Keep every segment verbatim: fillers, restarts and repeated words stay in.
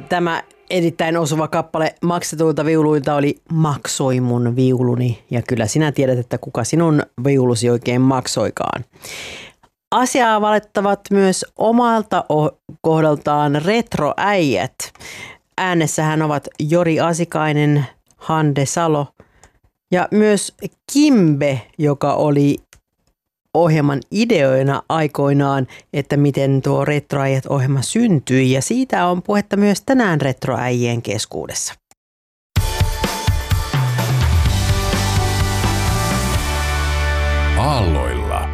Tämä erittäin osuva kappale maksetuilta viuluilta oli Maksoi mun viuluni, ja kyllä sinä tiedät, että kuka sinun viulusi oikein maksoikaan. Asiaa valittavat myös omalta kohdaltaan retroäijät. Äänessähän ovat Jori Asikainen, Hande Salo ja myös Kimbe, joka oli ohjelman ideoina aikoinaan, että miten tuo Retroäijät-ohjelma syntyi, ja siitä on puhetta myös tänään retroäijien keskuudessa. Aalloilla.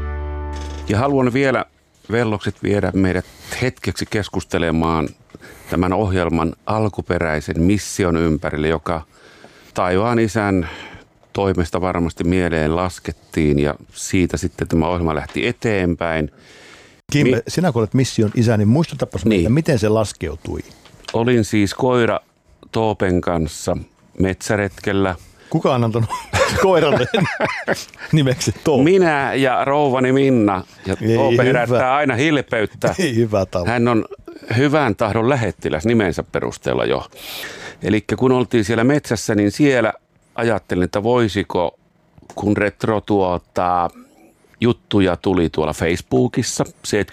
Ja haluan vielä, Vellokset, viedä meidät hetkeksi keskustelemaan tämän ohjelman alkuperäisen mission ympärille, joka taivaan isän toimesta varmasti mieleen laskettiin, ja siitä sitten tämä ohjelma lähti eteenpäin. Kimbe, Mi- sinä kun olet mission isä, niin muistutapas meille, niin. Miten se laskeutui? Olin siis koira Toopen kanssa metsäretkellä. Kuka on antanut koiralle nimeksi Toope? Minä ja rouvani Minna. Ja Toope herättää aina hilpeyttä. Ei hyvä talo. Hän on hyvän tahdon lähettiläs nimensä perusteella jo. Eli kun oltiin siellä metsässä, niin siellä ajattelin, että voisiko, kun retro tuota, juttuja tuli tuolla Facebookissa,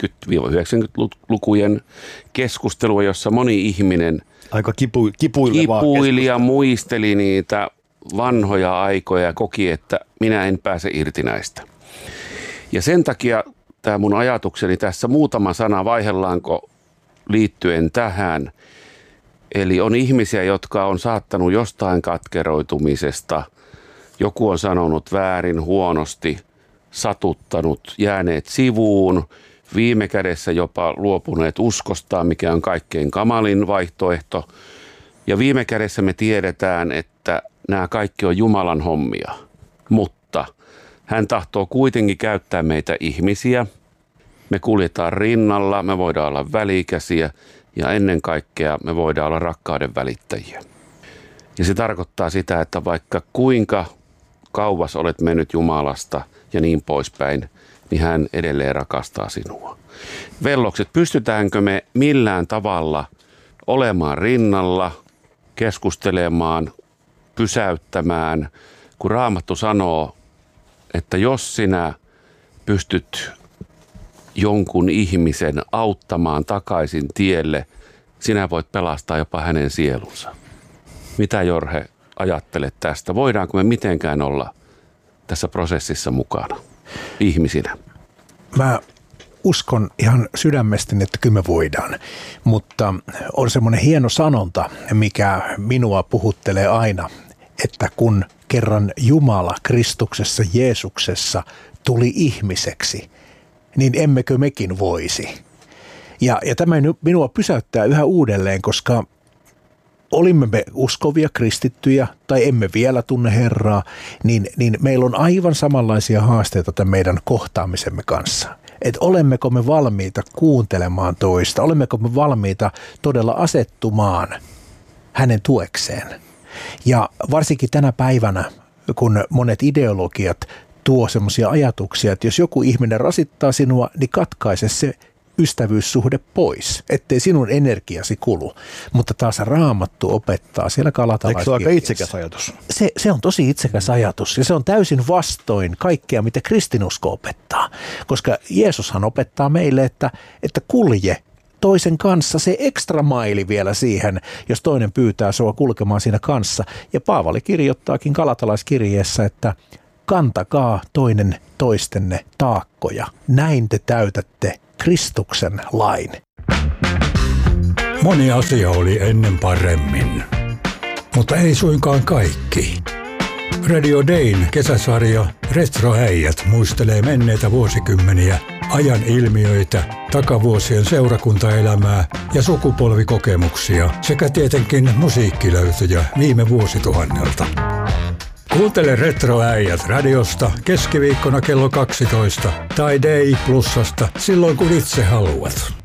seitsemänkymmentä-yhdeksänkymmentälukujen keskustelua, jossa moni ihminen aika kipu, kipuili ja muisteli niitä vanhoja aikoja ja koki, että minä en pääse irti näistä. Ja sen takia tämä mun ajatukseni tässä, muutama sana vaihellaanko liittyen tähän. Eli on ihmisiä, jotka on saattanut jostain katkeroitumisesta, joku on sanonut väärin, huonosti, satuttanut, jääneet sivuun, viime kädessä jopa luopuneet uskostaan, mikä on kaikkein kamalin vaihtoehto. Ja viime kädessä me tiedetään, että nämä kaikki on Jumalan hommia, mutta hän tahtoo kuitenkin käyttää meitä ihmisiä. Me kuljetaan rinnalla, me voidaan olla välikäsiä. Ja ennen kaikkea me voidaan olla rakkauden välittäjiä. Ja se tarkoittaa sitä, että vaikka kuinka kauas olet mennyt Jumalasta ja niin poispäin, niin hän edelleen rakastaa sinua. Vellokset, pystytäänkö me millään tavalla olemaan rinnalla, keskustelemaan, pysäyttämään, kun Raamattu sanoo, että jos sinä pystyt jonkun ihmisen auttamaan takaisin tielle, sinä voit pelastaa jopa hänen sielunsa. Mitä, Jorhe, ajattelet tästä? Voidaanko me mitenkään olla tässä prosessissa mukana ihmisinä? Mä uskon ihan sydämestäni, että kyllä me voidaan, mutta on semmoinen hieno sanonta, mikä minua puhuttelee aina, että kun kerran Jumala Kristuksessa, Jeesuksessa tuli ihmiseksi, niin emmekö mekin voisi. Ja, ja tämä minua pysäyttää yhä uudelleen, koska olimme me uskovia kristittyjä tai emme vielä tunne Herraa, niin, niin meillä on aivan samanlaisia haasteita tämän meidän kohtaamisemme kanssa. Että olemmeko me valmiita kuuntelemaan toista, olemmeko me valmiita todella asettumaan hänen tuekseen. Ja varsinkin tänä päivänä, kun monet ideologiat tuo semmoisia ajatuksia, että jos joku ihminen rasittaa sinua, niin katkaise se ystävyyssuhde pois, ettei sinun energiasi kulu. Mutta taas Raamattu opettaa siellä Galatalaiskirjeessä. Eikö se ole aika itsekäs ajatus? Se, se on tosi itsekäs ajatus ja se on täysin vastoin kaikkea, mitä kristinusko opettaa. Koska Jeesushan opettaa meille, että, että kulje toisen kanssa se ekstra maili vielä siihen, jos toinen pyytää sua kulkemaan siinä kanssa. Ja Paavali kirjoittaakin Galatalaiskirjeessä, että kantakaa toinen toistenne taakkoja. Näin te täytätte Kristuksen lain. Moni asia oli ennen paremmin, mutta ei suinkaan kaikki. Radio Dayn kesäsarja Retroäijät muistelee menneitä vuosikymmeniä, ajan ilmiöitä, takavuosien seurakuntaelämää ja sukupolvikokemuksia sekä tietenkin musiikkilöytöjä viime vuosituhannelta. Kuuntele Retroäijät radiosta keskiviikkona kello kaksitoista tai Day Plusasta silloin kun itse haluat.